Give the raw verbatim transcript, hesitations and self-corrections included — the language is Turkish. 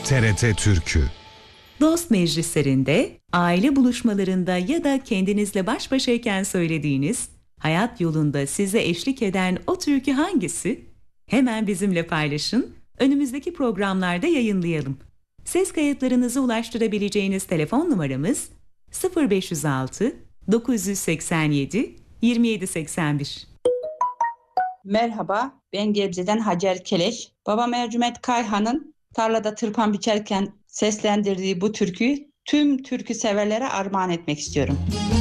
T R T Türkü. Dost meclislerinde, aile buluşmalarında ya da kendinizle baş başayken söylediğiniz, hayat yolunda size eşlik eden o türkü hangisi? Hemen bizimle paylaşın, önümüzdeki programlarda yayınlayalım. Ses kayıtlarınızı ulaştırabileceğiniz telefon numaramız sıfır beş yüz altı dokuz yüz seksen yedi yirmi yedi seksen bir. Merhaba, ben Gebze'den Hacer Keleş. Babam Ercüment Kayhan'ın tarlada tırpan biçerken seslendirdiği bu türküyü tüm türkü severlere armağan etmek istiyorum.